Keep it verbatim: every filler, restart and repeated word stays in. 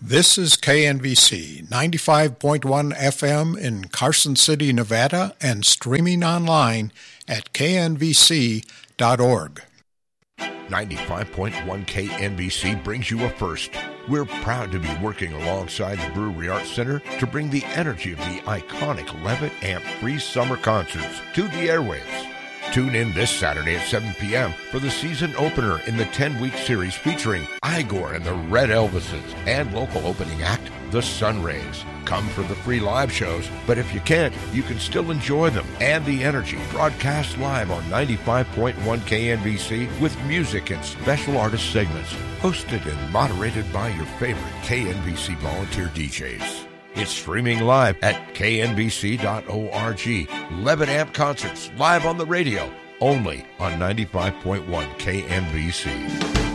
This is K N V C ninety-five point one F M in Carson City, Nevada, and streaming online at K N V C dot org. ninety-five point one K N B C brings you a first. We're proud to be working alongside the Brewery Arts Center to bring the energy of the iconic Levitt Amp Free Summer Concerts to the airwaves. Tune in this Saturday at seven p.m. for the season opener in the ten-week series featuring Igor and the Red Elvises and local opening act, the Sunrays. Come for the free live shows, but if you can't, you can still enjoy them and the energy broadcast live on ninety-five point one K N B C with music and special artist segments, hosted and moderated by your favorite K N B C volunteer D Js. It's streaming live at K N B C dot org. Levitt Amp Concerts live on the radio, only on ninety-five point one K N B C.